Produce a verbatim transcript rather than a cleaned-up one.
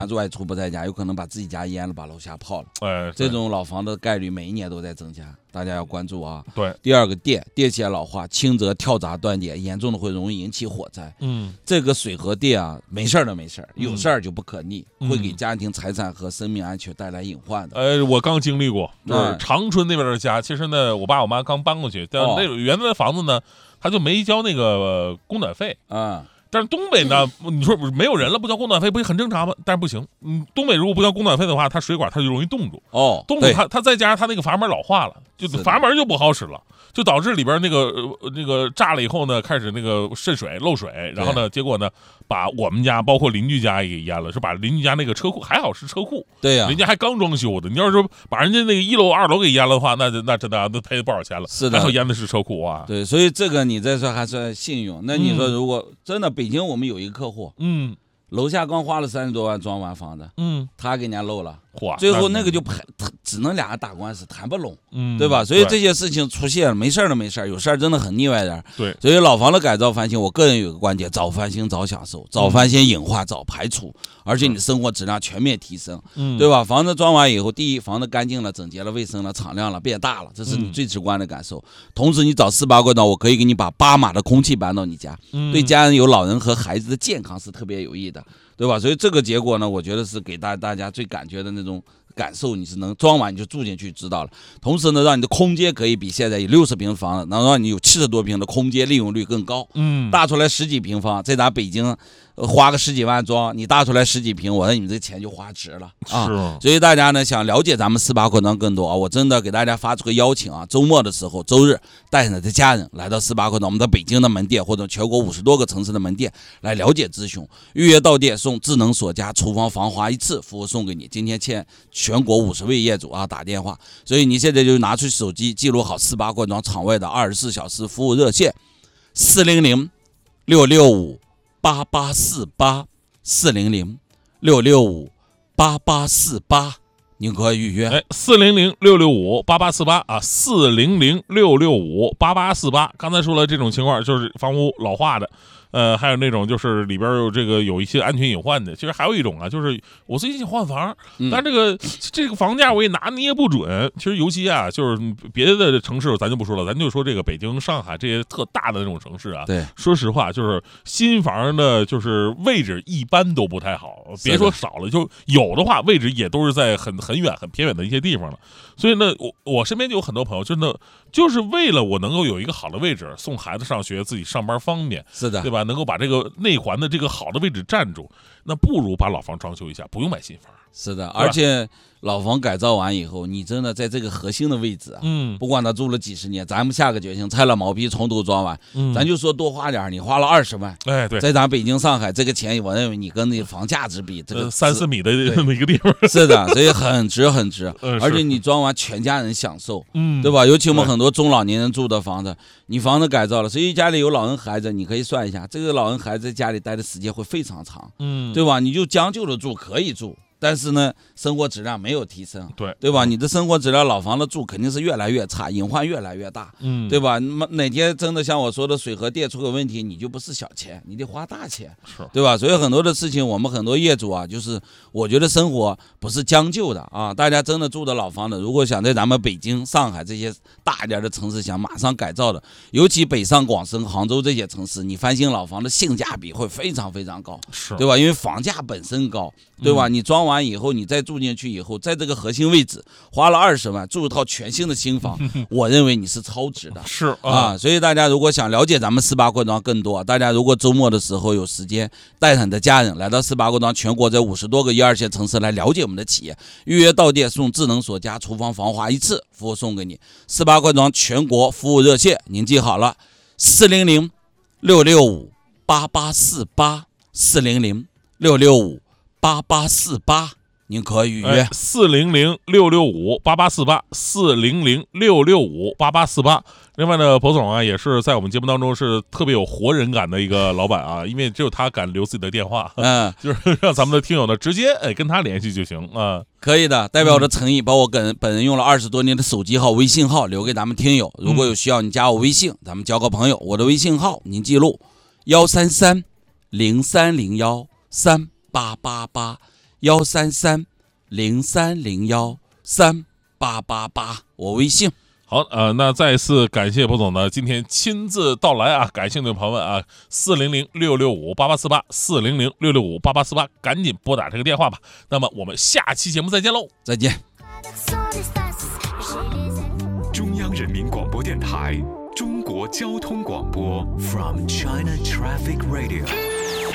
外出不在家，有可能把自己家淹了，把楼下泡了。 哎， 这种老房的概率每一年都在增加，大家要关注啊。 对。 第二个电，电线老化，轻则跳闸断电，严重的会容易引起火灾。 嗯， 这个水和电啊，没事儿的没事儿，有事儿就不可逆， 嗯、 会给家庭财产和生命安全带来隐患的。 呃，我刚经历过，就是长春那边的家，其实呢，我爸我妈刚搬过去，但那原来的房子呢，他就没交那个供暖费啊。 但是东北呢，你说没有人了，不交供暖费不也很正常吗？但是不行，嗯，东北如果不交供暖费的话，它水管它就容易冻住。 哦， 冻住它，它再加上它那个阀门老化了，就阀门就不好使了，就导致里边那个呃那个炸了以后呢，开始那个渗水漏水，然后呢，结果呢，把我们家包括邻居家也给淹了，是把邻居家那个车库，还好是车库， 对呀、啊， 人家还刚装修的。你要是说把人家那个一楼二楼给淹了的话，那那真的那赔了不少钱了。 是的， 还好淹的是车库啊。 对，所以这个你再说还算信用。那你说如果真的北京，我们有一个客户， 嗯， 楼下刚花了三十多万装完房子， 嗯， 他给人家漏了， 嚯， 最后那个就赔，只能俩人打官司，谈不拢， 嗯， 对吧？所以这些事情出现了，没事儿的没事儿，有事儿真的很腻歪点。 对， 所以老房的改造翻新，我个人有个观点：早翻新早享受，早翻新隐化早排除，而且你生活质量全面提升， 嗯， 对吧？房子装完以后，第一，房子干净了、整洁了、卫生了、敞亮了、变大了，这是你最直观的感受。同时，你找四八怪档，我可以给你把八码的空气搬到你家，对家人有老人和孩子的健康是特别有益的。对吧？所以这个结果呢，我觉得是给大大家最感觉的那种感受，你是能装完你就住进去知道了。同时呢，让你的空间可以比现在有六十平房子，能让你有七十多平的空间利用率更高。 嗯， 大出来十几平方，在咱北京花个十几万装，你大出来十几平，我说你们这钱就花值了啊！ 是。 所以大家呢想了解咱们四八扩张更多啊，我真的给大家发出个邀请啊，周末的时候，周日带上你的家人来到四八扩张，我们的北京的门店或者全国五十多个城市的门店来了解咨询，预约到店送智能锁家厨房防滑一次服务送给你。今天欠全国五十位业主啊打电话，所以你现在就拿出手机记录好四八扩张场外的二十四小时服务热线，四零零六六五八八四八四零零六六五八八四八，您可以预约。 哎，四零零六六五八八四八啊，四零零六六五八八四八。刚才说了这种情况，就是房屋老化的。呃，还有那种就是里边有这个有一些安全隐患的，其实还有一种啊，就是我最近想换房，但这个、嗯、这个房价我也拿捏不准。其实尤其啊，就是别的城市咱就不说了，咱就说这个北京、上海这些特大的那种城市啊， 对， 说实话，就是新房的，就是位置一般都不太好，别说少了，就有的话位置也都是在很很远、很偏远的一些地方了。所以呢，我我身边就有很多朋友，真的就是为了我能够有一个好的位置，送孩子上学，自己上班方便， 是的， 对吧？能够把这个内环的这个好的位置占住，那不如把老房装修一下，不用买新房。 是的，而且老房改造完以后，你真的在这个核心的位置啊， 嗯， 不管他住了几十年，咱们下个决心拆了毛坯从头装完，嗯，咱就说多花点，你花了二十万， 哎，对， 在咱北京、上海这个钱，我认为你跟那个房价值比，这个三四米的那么一个地方， 是的，所以很值很值， 嗯、 而且你装完全家人享受， 嗯， 对吧？尤其我们很多中老年人住的房子，你房子改造了，所以家里有老人孩子，你可以算一下，这个老人孩子在家里待的时间会非常长， 嗯， 对吧？你就将就着住可以住。但是呢，生活质量没有提升， 对对吧？你的生活质量，老房子住肯定是越来越差，隐患越来越大， 嗯， 对吧？哪天真的像我说的水和电出个问题，你就不是小钱，你得花大钱， 是， 对吧？所以很多的事情，我们很多业主啊，就是我觉得生活不是将就的啊，大家真的住的老房子，如果想在咱们北京、上海这些大一点的城市想马上改造的，尤其北上广深、杭州这些城市，你翻新老房的性价比会非常非常高， 是， 对吧？因为房价本身高，对吧？嗯、你装完以后，你再住进去以后，在这个核心位置花了二十万住一套全新的新房，我认为你是超值的， 是啊, 啊。所以大家如果想了解咱们四八扩张更多，大家如果周末的时候有时间，带上你的家人来到四八扩张全国这五十多个一二线城市来了解我们的企业，预约到店送智能锁家厨房防滑一次服务送给你。四八扩张全国服务热线您记好了，四零零六六五八八四八四零零六六五八八四八。您可以预约四零零六六五八八四八，四零零六六五八八四八。另外呢，博总啊，也是在我们节目当中是特别有活人感的一个老板啊，因为只有他敢留自己的电话，嗯，就是让咱们的听友呢直接哎跟他联系就行啊。 可以的，代表我的诚意，把我本本人用了二十多年的手机号、微信号留给咱们听友。如果有需要，你加我微信，咱们交个朋友。我的微信号您记录：幺三三零三零幺三八八八。 幺三三零三零幺三八八八，我微信。 好，呃，那再次感谢波总呢，今天亲自到来啊！感兴趣的朋友们啊，四零零六六五八八四八，四零零六六五八八四八，赶紧拨打这个电话吧。那么我们下期节目再见喽， 再见。 中央人民广播电台中国交通广播 From China Traffic Radio。